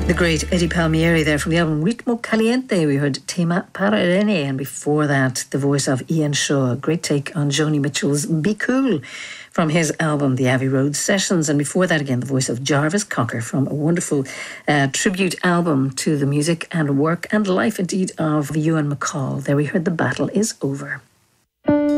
The great Eddie Palmieri there from the album Ritmo Caliente. We heard Tema Pararene, and before that the voice of Ian Shaw, a great take on Joni Mitchell's Be Cool from his album The Abbey Road Sessions, and before that again the voice of Jarvis Cocker from a wonderful tribute album to the music and work and life indeed of Ewan MacColl. There we heard The Battle Is Over.